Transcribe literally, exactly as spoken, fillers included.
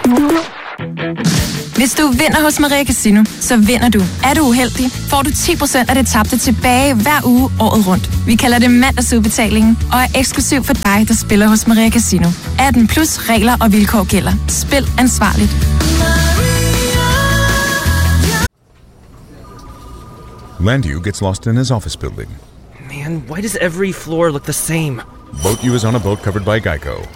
Hvis du vinder hos Maria Casino, så vinder du. Er du uheldig, får du ti procent af det tabte tilbage hver uge året rundt. Vi kalder det mandagsudbetalingen og er eksklusiv for dig, der spiller hos Maria Casino. atten plus regler og vilkår gælder. Spil ansvarligt. Landu gets lost in his office building. Man, why does every floor look the same? Boat you is on a boat covered by Geico.